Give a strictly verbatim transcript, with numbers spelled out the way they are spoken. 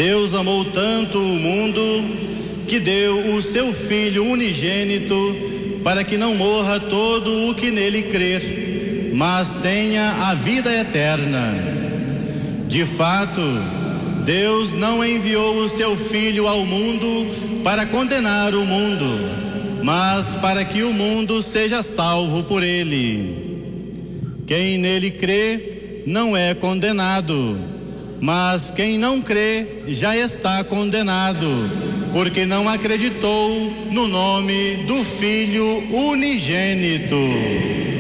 Deus amou tanto o mundo que deu o seu Filho unigênito para que não morra todo o que nele crer, mas tenha a vida eterna. De fato, Deus não enviou o seu Filho ao mundo para condenar o mundo, mas para que o mundo seja salvo por ele. Quem nele crê não é condenado, mas quem não crê já está condenado, porque não acreditou no nome do Filho unigênito.